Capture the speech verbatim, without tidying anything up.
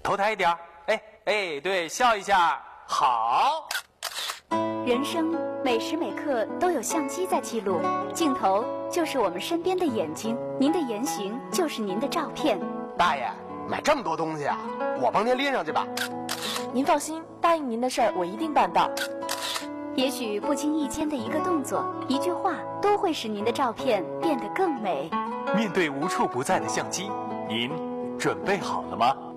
头抬一点，哎哎，对，笑一下，好。 人生每时每刻都有相机在记录，镜头就是我们身边的眼睛，您的言行就是您的照片。 大爷，买这么多东西啊，我帮您拎上去吧。 您放心，答应您的事儿我一定办到。 也许不经意间的一个动作、一句话，都会使您的照片变得更美。 面对无处不在的相机，您准备好了吗？